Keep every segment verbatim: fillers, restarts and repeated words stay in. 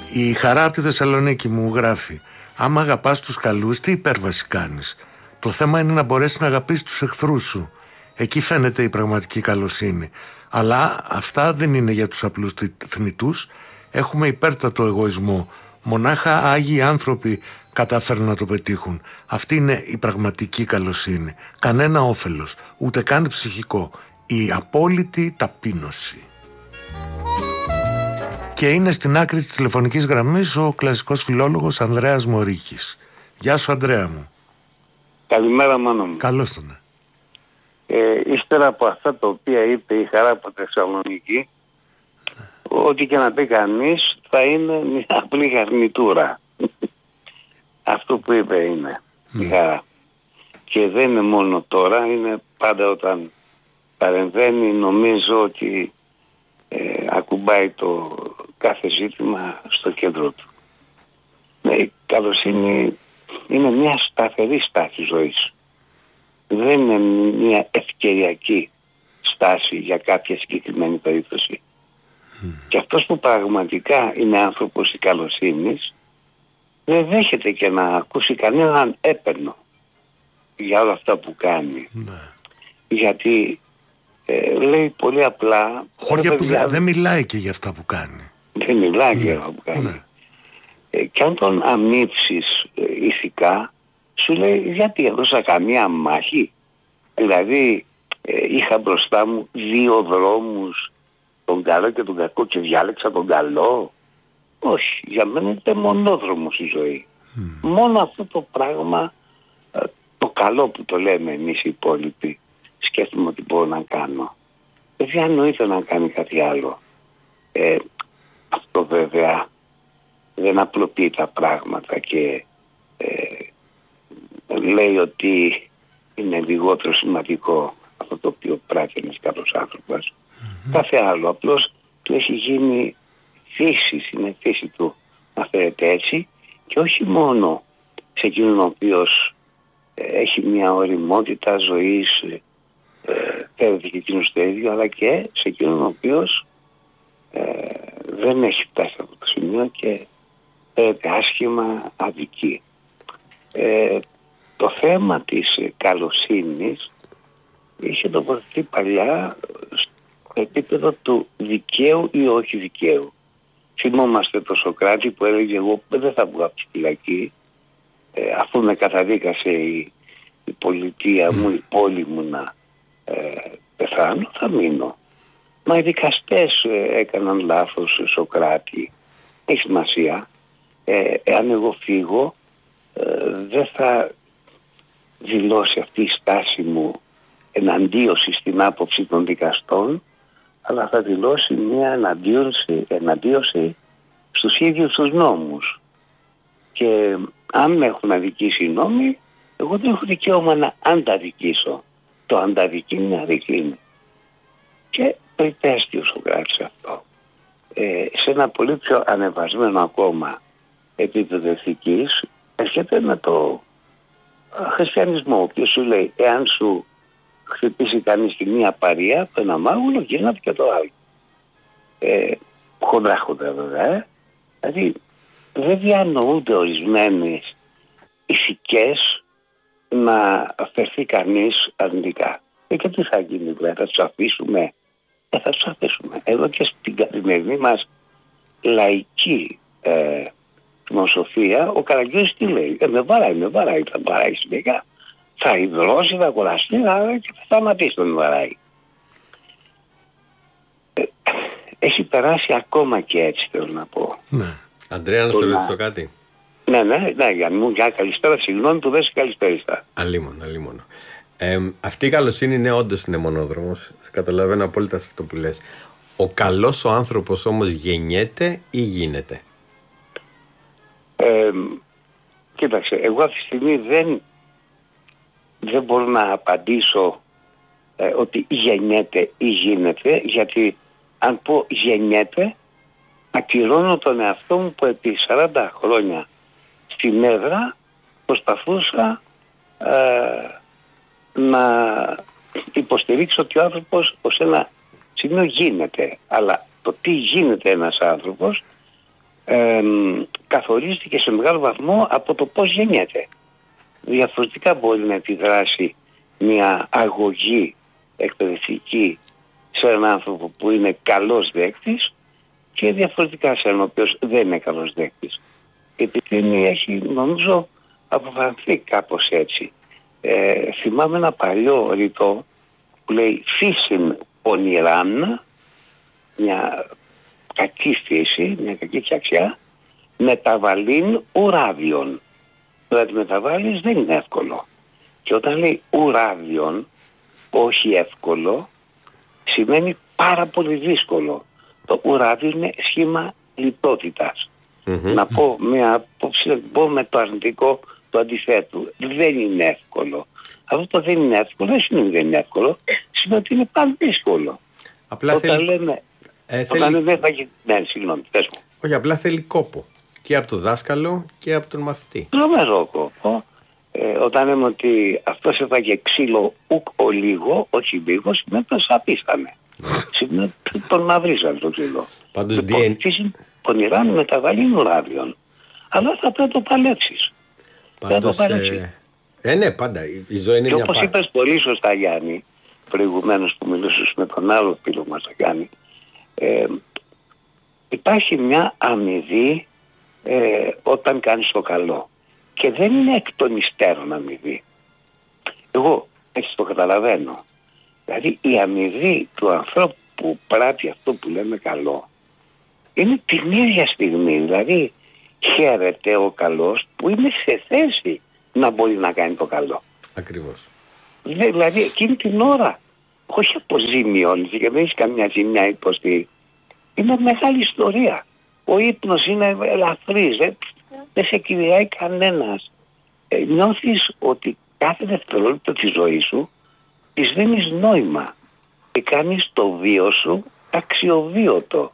Η Χαρά από τη Θεσσαλονίκη μου γράφει: άμα αγαπάς τους καλούς, τι υπέρβαση κάνεις? Το θέμα είναι να μπορέσεις να αγαπήσεις τους εχθρούς σου. Εκεί φαίνεται η πραγματική καλοσύνη. Αλλά αυτά δεν είναι για τους απλούς θνητούς. Έχουμε υπέρτατο εγωισμό. Μονάχα άγιοι άνθρωποι κατάφεραν να το πετύχουν. Αυτή είναι η πραγματική καλοσύνη. Κανένα όφελος, ούτε καν ψυχικό. Η απόλυτη ταπείνωση. Και είναι στην άκρη της τηλεφωνικής γραμμής ο κλασικός φιλόλογος Ανδρέας Μωρίκης. Γεια σου, Ανδρέα μου. Καλημέρα, Μάνο μου. Καλώς τον. Ε, ύστερα από αυτά τα οποία είπε η Χαρά από Θεσσαλονίκη, ό,τι και να πει κανείς θα είναι μια απλή γαρνιτούρα. Αυτό που είπε είναι mm. η Χαρά. Και δεν είναι μόνο τώρα, είναι πάντα όταν παρεμβαίνει, νομίζω ότι ε, ακουμπάει το κάθε ζήτημα στο κέντρο του. Ναι, η καλοσύνη είναι μια σταθερή στάση ζωής. Δεν είναι μια ευκαιριακή στάση για κάποια συγκεκριμένη περίπτωση. Mm. Και αυτός που πραγματικά είναι άνθρωπος της καλοσύνης δεν δέχεται και να ακούσει κανέναν έπαινο για όλα αυτά που κάνει. Mm. Γιατί ε, λέει πολύ απλά... Χώρια που δεν δε μιλάει και για αυτά που κάνει. Δεν μιλάει mm. για αυτά που κάνει. Mm. Ε, και αν τον αμύψεις ε, ηθικά, σου λέει γιατί έδωσα καμία μάχη? Δηλαδή ε, είχα μπροστά μου δύο δρόμους, τον καλό και τον κακό, και διάλεξα τον καλό. Όχι, για μένα είναι μονόδρομος η ζωή. Mm. Μόνο αυτό το πράγμα, ε, το καλό που το λέμε εμείς οι υπόλοιποι, σκέφτομαι ότι μπορώ να κάνω. Δεν διανοείται να κάνει κάτι άλλο. Ε, αυτό βέβαια δεν απλοποιεί τα πράγματα και ε, λέει ότι είναι λιγότερο σημαντικό αυτό το οποίο πράττει ένας καλός άνθρωπος. Mm-hmm. Κάθε άλλο, απλώς του έχει γίνει φύση, είναι φύση του να φέρεται έτσι, και όχι μόνο σε εκείνον ο οποίος ε, έχει μια οριμότητα ζωής, ε, φέρεται και εκείνος το ίδιο, αλλά και σε εκείνον ο οποίος ε, δεν έχει φτάσει από το σημείο και φέρεται άσχημα, αδική. Ε, το θέμα της καλοσύνης είχε τοποθετηθεί παλιά στο επίπεδο του δικαίου ή όχι δικαίου. Θυμόμαστε το Σωκράτη που έλεγε εγώ δεν θα βγω από τη φυλακή ε, αφού με καταδίκασε η, η πολιτεία μου, η πόλη μου να ε, πεθάνω, θα μείνω. Μα οι δικαστές ε, έκαναν λάθος, Σωκράτη, έχει σημασία. Ε, εάν εγώ φύγω ε, δεν θα δηλώσει αυτή η στάση μου εναντίωση στην άποψη των δικαστών, αλλά θα δηλώσει μια εναντίωση, εναντίωση στους ίδιους τους νόμους. Και αν με έχουν αδικήσει οι νόμοι, εγώ δεν έχω δικαίωμα να ανταδικήσω. Το ανταδικεί είναι αδικήνει. Και το υπέστη ο Σωκράτης αυτό. Ε, σε ένα πολύ πιο ανεβασμένο ακόμα επίπεδο ηθικής έρχεται με το χριστιανισμό, ο οποίος σου λέει εάν σου χτυπήσει κανείς τη μία παρία, το ένα μάγουλο, γίνατε και το άλλο. Ε, χοντρά χοντρά βέβαια. Ε. Δηλαδή δεν διανοούνται ορισμένες ηθικές να φερθεί κανείς αρνητικά. Ε, και τι θα γίνει, δηλαδή, θα τους αφήσουμε? Ε, θα τους αφήσουμε. Εδώ και στην καθημερινή μας λαϊκή ε, νομοσοφία, ο Καραγκιόζης τι λέει? Ε, με βαράει, με βαράει, θα βαράει συνέχεια. Θα υδρώσει, θα κουραστεί και θα σταματήσει τον βαράει. Ε, έχει περάσει ακόμα και έτσι, θέλω να πω. Ναι. Αντρέα, να σε ρωτήσω κάτι. Ναι, ναι, ναι, για μου, για καλησπέρα, συγγνώμη που δεν σε καλησπέριστα. Αλίμονο, αλίμονο. Ε, αυτή η καλοσύνη είναι όντως είναι μονόδρομος. Σε καταλαβαίνω απόλυτα σε αυτό που λες. Ο καλός ο άνθρωπος όμως γεννιέται ή γίνεται? Ε, κοίταξε, εγώ αυτή τη στιγμή δεν, δεν μπορώ να απαντήσω ε, ότι γεννιέται ή γίνεται, γιατί αν πω γεννιέται, ακυρώνω τον εαυτό μου που επί σαράντα χρόνια στην έδρα προσπαθούσα ε, να υποστηρίξω ότι ο άνθρωπος ως ένα σημείο γίνεται. Αλλά το τι γίνεται ένας άνθρωπος ε, καθορίζεται και σε μεγάλο βαθμό από το πώς γεννιέται. Διαφορετικά μπορεί να επιδράσει μια αγωγή εκπαιδευτική σε έναν άνθρωπο που είναι καλός δέκτης και διαφορετικά σε έναν ο οποίος δεν είναι καλός δέκτης. Η επιστήμη έχει, νομίζω, αποφανθεί κάπως έτσι. Ε, θυμάμαι ένα παλιό ρητό που λέει «φύσιν πονηράν», μια κακή φύση, μια κακή φτιαξιά, «μεταβαλήν ουράβιον». Δηλαδή μεταβάλεις δεν είναι εύκολο. Και όταν λέει ουράβιον, όχι εύκολο, σημαίνει πάρα πολύ δύσκολο. Το ουράβιο είναι σχήμα λιτότητας. Mm-hmm. Να πω μια απόψη, να πω με το αρνητικό του αντιθέτου. Δεν είναι εύκολο. Αυτό το δεν είναι εύκολο δεν σημαίνει δεν είναι εύκολο, σημαίνει ότι είναι πάρα δύσκολο. Απλά όταν θέλει... λέμε, ε, όταν θέλει... λέμε, θα... ναι, συγγνώμη, πες μου. Όχι, απλά θέλει κόπο. Και από τον δάσκαλο και από τον μαθητή. Τρομερό κόπο. Ε, όταν λέμε ότι αυτός έφαγε ξύλο ουκ ο λίγο, όχι λίγο, σημαίνει ότι τον σαπίσανε. Σημαίνει ότι τον μαυρίσανε το ξύλο. Πάντως λοιπόν, διέ... φύση πονηρά με μεταβαλήν ουράδιον. Αλλά θα πρέπει να το παλέψεις. Πάντως, το παλέψεις. Ε, ε, ναι, πάντα. Η ζωή είναι και μια όπως πάρα. είπες πολύ σωστά, Γιάννη, προηγουμένως που μιλούσες με τον άλλο φίλο μας, τον Γιάννη, ε, υπάρχει μια αμοιβή ε, όταν κάνεις το καλό. Και δεν είναι εκ των υστέρων αμοιβή. Εγώ έτσι το καταλαβαίνω. Δηλαδή η αμοιβή του ανθρώπου που πράττει αυτό που λέμε καλό είναι την ίδια στιγμή. Δηλαδή χαίρεται ο καλός που είναι σε θέση να μπορεί να κάνει το καλό. Ακριβώς. Δηλαδή εκείνη την ώρα, όχι αποζημιώνει και δεν έχει καμιά ζημιά υποστή. Είναι μεγάλη ιστορία. Ο ύπνος είναι ελαφρύς, δεν, δεν σε κυριάει κανένας. Ε, νιώθεις ότι κάθε δευτερόλεπτο της ζωής σου της δίνεις νόημα και κάνεις το βίο σου αξιοβίωτο.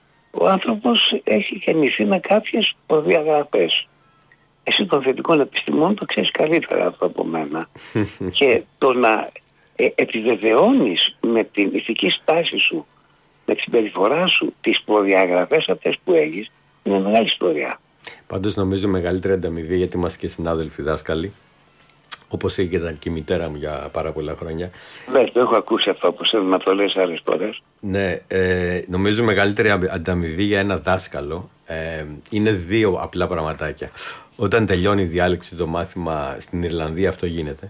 Ο άνθρωπος έχει γεννηθεί με κάποιες προδιαγραφές. Εσύ των θετικών επιστημών το ξέρεις καλύτερα αυτό από μένα. Και το να ε, επιβεβαιώνεις με την ηθική στάση σου, με τη συμπεριφορά σου, τις προδιαγραφές αυτές που έχεις, είναι μεγάλη ιστορία. Πάντως νομίζω μεγαλύτερη ανταμοιβή, γιατί είμαστε και συνάδελφοι δάσκαλοι, όπως έγινε και η μητέρα μου για πάρα πολλά χρόνια. Ναι, το έχω ακούσει αυτό που θέλω να το λες άλλες φορές. Ναι, ε, νομίζω μεγαλύτερη ανταμοιβή για ένα δάσκαλο ε, είναι δύο απλά πραγματάκια. Όταν τελειώνει η διάλεξη το μάθημα στην Ιρλανδία, αυτό γίνεται.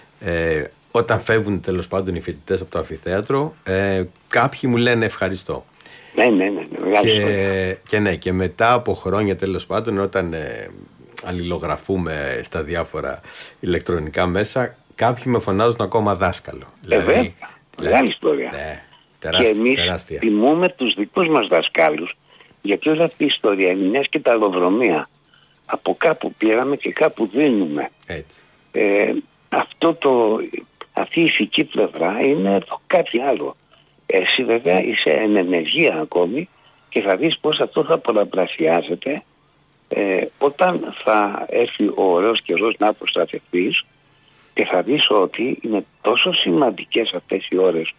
Ε, όταν φεύγουν τέλος πάντων οι φοιτητές από το αμφιθέατρο, ε, κάποιοι μου λένε ευχαριστώ. Ναι, ναι, ναι. ναι και, και ναι, και μετά από χρόνια τέλος πάντων, όταν ε, αλληλογραφούμε στα διάφορα ηλεκτρονικά μέσα, κάποιοι με φωνάζουν ακόμα δάσκαλο. Ε, δηλαδή, μεγάλη ιστορία. Ναι, τεράστια, και εμείς τεράστια. τιμούμε τους δικούς μας δασκάλους, γιατί όλη αυτή η ιστορία είναι μια σκηταλοδρομία. Από κάπου πήραμε και κάπου δίνουμε. Έτσι. Ε, αυτό το, αυτή η ηθική πλευρά είναι το κάτι άλλο. Εσύ βέβαια είσαι εν ενεργεία ακόμη και θα δεις πώς αυτό θα πολλαπλασιάζεται ε, όταν θα έρθει ο ωραίος καιρός να αποστρατευτείς και θα δεις ότι είναι τόσο σημαντικές αυτές οι ώρες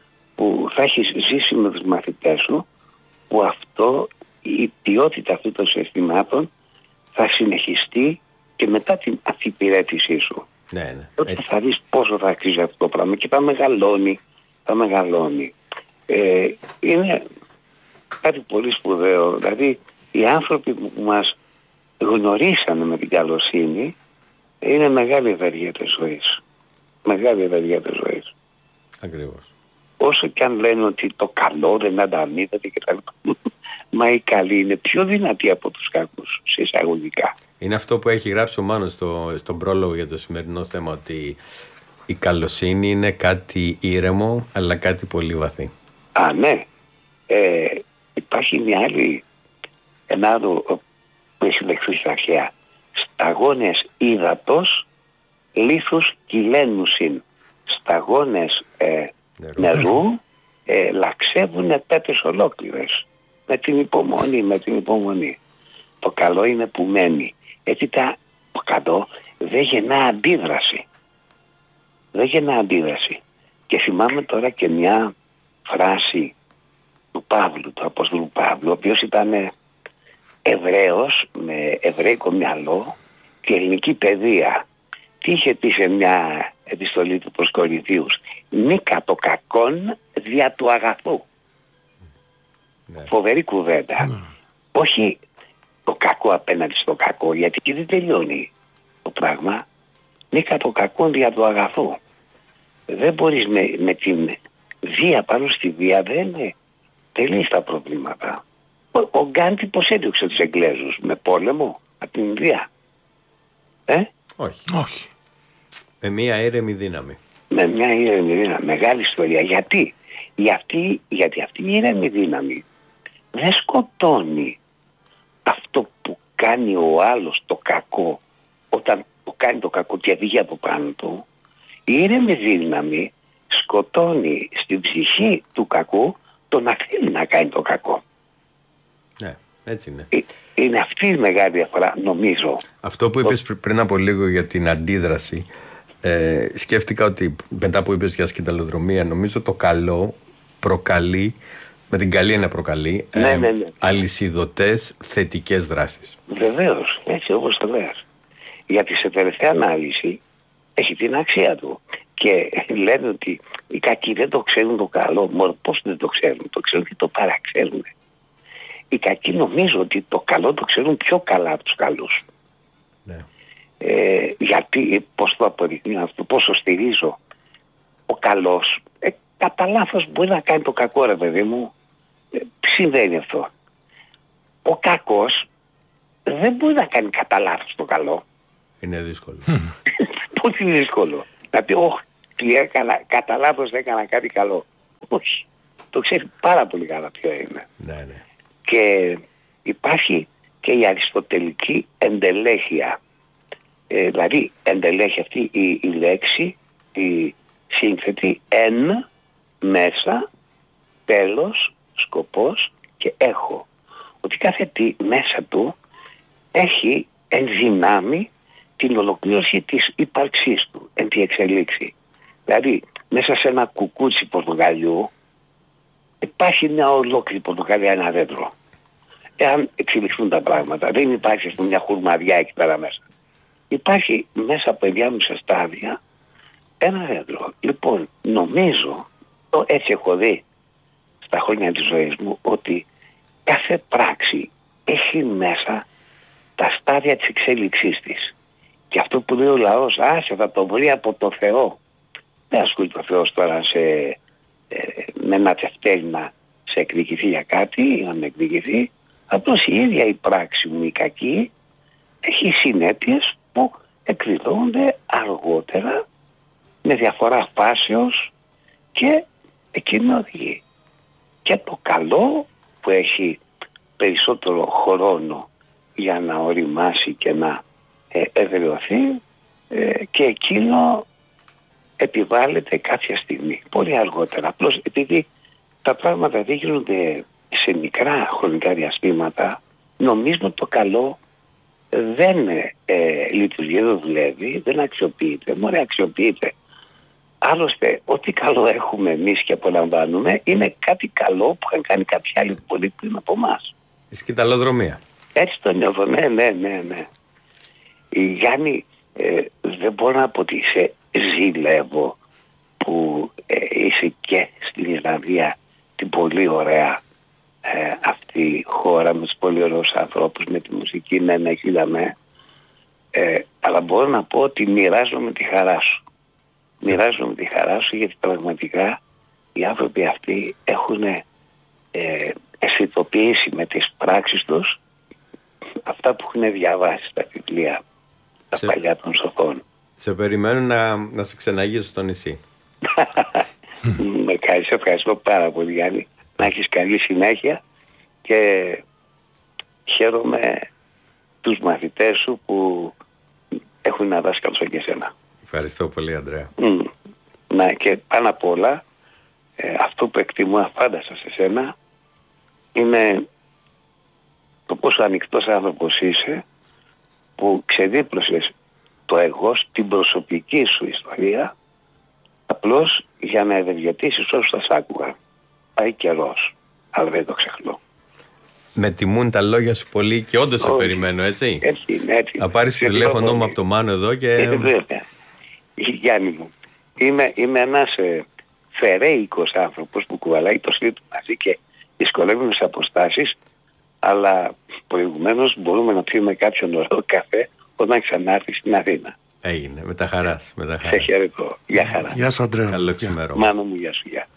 που θα έχεις ζήσει με τους μαθητές σου, που αυτό, η ποιότητα αυτών των συστημάτων θα συνεχιστεί και μετά την αφιπηρέτησή σου. Ναι, ναι. Τότε θα δεις πόσο θα αξίζει αυτό το πράγμα και θα μεγαλώνει, θα μεγαλώνει. Ε, είναι κάτι πολύ σπουδαίο. Δηλαδή οι άνθρωποι που μας γνωρίσανε με την καλοσύνη είναι μεγάλη ευεργία της ζωής. Μεγάλη ευεργία της ζωής. Ακριβώς. Όσο και αν λένε ότι το καλό δεν ανταμείβεται και τα λοιπά, μα οι καλοί είναι πιο δυνατοί από τους κακούς, σε εισαγωγικά. Είναι αυτό που έχει γράψει ο Μάνος στο, στον πρόλογο για το σημερινό θέμα, ότι η καλοσύνη είναι κάτι ήρεμο αλλά κάτι πολύ βαθύ. Α, ναι. Ε, υπάρχει μια άλλη, ένα άλλο που έχει λεχθεί στα αρχαία. Σταγόνες ύδατος, λίθους κυλένουσιν. Σταγόνες ε, νερού ε, λαξεύουν πέτες ολόκληρες. Με την υπομονή, με την υπομονή. Το καλό είναι που μένει. Έτσι τα, το καλό δεν γεννά αντίδραση. Δεν γεννά αντίδραση. Και θυμάμαι τώρα και μια φράση του Παύλου, του Απόστολου Παύλου, ο οποίος ήταν Εβραίος με εβραϊκό μυαλό και ελληνική παιδεία. Τι είχε πει σε μια επιστολή του προς Κορινθίους? Νίκα το κακόν δια του αγαθού. Ναι. Φοβερή κουβέντα. Mm. Όχι το κακό απέναντι στο κακό, γιατί και δεν τελειώνει το πράγμα. Νίκα το κακόν δια του αγαθού. Δεν μπορείς με, με την βία πάνω στη βία, δεν τελείς τα προβλήματα. Ο, ο Γκάντι πώς έδιωξε τους Εγγλέζους? Με πόλεμο από την Ινδία? Ε? Όχι. Όχι. Με μια ήρεμη δύναμη. Με μια ήρεμη δύναμη. Μεγάλη ιστορία. Γιατί? Γιατί, γιατί αυτή η ήρεμη δύναμη δεν σκοτώνει αυτό που κάνει ο άλλος το κακό, όταν το κάνει το κακό και βγει από πάνω του. Η ήρεμη δύναμη σκοτώνει στην ψυχή του κακού το να θέλει να κάνει το κακό. Ναι, έτσι είναι. Είναι αυτή η μεγάλη διαφορά, νομίζω. Αυτό που είπες πριν από λίγο για την αντίδραση, ε, σκέφτηκα ότι μετά που είπες για σκηταλοδρομία, νομίζω το καλό προκαλεί, με την καλή να προκαλεί, ναι, ε, ναι, ναι. αλυσιδωτές θετικές δράσεις. Βεβαίως, έτσι όπως το λες. Γιατί σε τελευταία ανάλυση έχει την αξία του. Και λένε ότι οι κακοί δεν το ξέρουν το καλό. Μόνο πώς δεν το ξέρουν? Το ξέρουν και το παραξέρουν. Οι κακοί νομίζω ότι το καλό το ξέρουν πιο καλά από τους καλούς. Ναι. Ε, γιατί, πώς το αποδεικνύω αυτό, πώς το στηρίζω? Ο καλός ε, κατά λάθος μπορεί να κάνει το κακό, ρε παιδί μου. Ε, συμβαίνει αυτό. Ο κακός δεν μπορεί να κάνει κατά λάθος το καλό. Είναι δύσκολο. Πώς είναι δύσκολο? Να πει, όχι, τι έκανα, κατά λάθος έκανα κάτι καλό. Όχι. Το ξέρει πάρα πολύ καλά ποιο είναι. Ναι, ναι. Και υπάρχει και η αριστοτελική εντελέχεια. Ε, δηλαδή εντελέχεια αυτή η, η λέξη, η σύνθετη εν, μέσα, τέλος, σκοπός και έχω. Ότι κάθε τι μέσα του έχει ενδυνάμει την ολοκλήρωση της ύπαρξής του, εν τη εξελίξη. Δηλαδή μέσα σε ένα κουκούτσι πορτοκαλιού υπάρχει μια ολόκληρη πορτοκαλιά, ένα δέντρο. Εάν εξελιχθούν τα πράγματα, δεν υπάρχει πούμε, μια χουρμαδιά εκεί πέρα μέσα. Υπάρχει μέσα από ενδιάμεσα στάδια ένα δέντρο. Λοιπόν, νομίζω, το έτσι έχω δει στα χρόνια της ζωής μου, ότι κάθε πράξη έχει μέσα τα στάδια της εξέλιξής της. Και αυτό που λέει ο λαός, άσε θα το βρει από το Θεό. Δεν ασχολείται ο Θεός τώρα σε, ε, με ένα τευτέρι να σε εκδικηθεί για κάτι ή να με εκδικηθεί. Απλώς η ίδια η πράξη μου η κακή έχει συνέπειες που εκδηλώνονται αργότερα με διαφορά φάσεως και εκείνη οδηγεί. Και το καλό που έχει περισσότερο χρόνο για να οριμάσει και να ε, εδραιωθεί ε, και εκείνο επιβάλλεται κάποια στιγμή, πολύ αργότερα. Απλώς επειδή τα πράγματα δεν γίνονται σε μικρά χρονικά διαστήματα, νομίζω το καλό δεν ε, λειτουργεί, δεν δουλεύει, δεν αξιοποιείται. Μωρέ, αξιοποιείται. Άλλωστε, ό,τι καλό έχουμε εμείς και απολαμβάνουμε είναι κάτι καλό που είχαν κάνει κάποιοι άλλοι πολύ πριν από εμάς. Η σκηταλοδρομία. Έτσι το νιώθω, ναι, ναι, ναι, ναι. Η Γιάννη, ε, δεν μπορώ να πω ότι σε ζηλεύω που ε, είσαι και στην Ιρλανδία, την πολύ ωραία ε, αυτή χώρα με τους πολύ ωραίους ανθρώπους, με τη μουσική, ναι, ναι, χίλιαμε. Ε, αλλά μπορώ να πω ότι μοιράζομαι τη χαρά σου. Μοιράζομαι τη χαρά σου γιατί πραγματικά οι άνθρωποι αυτοί έχουν ε, αισθητοποιήσει με τις πράξεις τους αυτά που έχουν διαβάσει στα βιβλία, τα σε... παλιά των σοφών. Σε περιμένω να, να σε ξεναγήσω στο νησί. Με κάνεις, ευχαριστώ πάρα πολύ Γιάννη. Να έχεις καλή συνέχεια και χαίρομαι τους μαθητές σου που έχουν ένα δάσκαλο σαν και εσένα. Ευχαριστώ πολύ Ανδρέα. Mm. Να και πάνω απ' όλα ε, αυτό που εκτιμώ αφάνταστα σε σένα είναι το πόσο ανοιχτός άνθρωπος είσαι, που ξεδίπλωσες το εγώ στην προσωπική σου ιστορία απλώς για να ευεργετήσεις όσους θα σ' άκουγαν. Πάει καιρός, αλλά δεν το ξεχνώ. Με τιμούν τα λόγια σου πολύ και όντως σε περιμένω, έτσι. Έτσι είναι, έτσι. Θα πάρεις το τηλέφωνο μου από το Μάνο εδώ και... Ε, βέβαια. Γιάννη μου, είμαι, είμαι ένας ε, φερέικος άνθρωπος που κουβαλάει το σπίτι του μαζί και δυσκολεύουμε στις αποστάσεις, αλλά προηγουμένως μπορούμε να πιούμε κάποιον ωραίο καφέ όταν ξανάρθει στην Αθήνα. Έγινε, με τα χαράς. Με τα χαράς. Σε χαιρετώ. Γεια χαρά. Γεια σου, Αντρέα. Καλό ξημέρωμα. Μάνο μου, γεια σου, γεια.